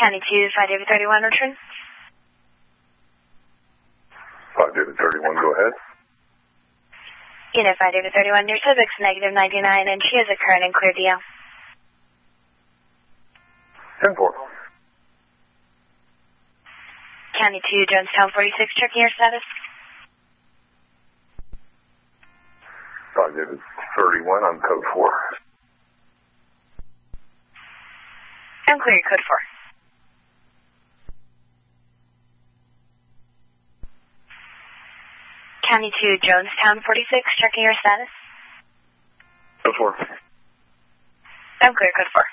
County 2, 5 David 31, return. 5 David 31, go ahead. Unit 5 David 31, your subject's negative 99, and she has a current and clear DL. 10-4. County 2, Jonestown 46, checking your status. 5 David 31, I'm code 4. I'm clear, code 4. County 2, Jonestown 46, checking your status. Code 4. I'm clear, code 4.